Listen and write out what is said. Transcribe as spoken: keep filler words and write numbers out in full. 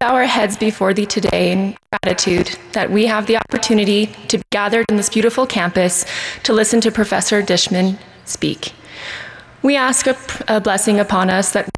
bow our heads before thee today in gratitude that we have the opportunity to be gathered in this beautiful campus to listen to Professor Dishman speak. We ask a, a blessing upon us that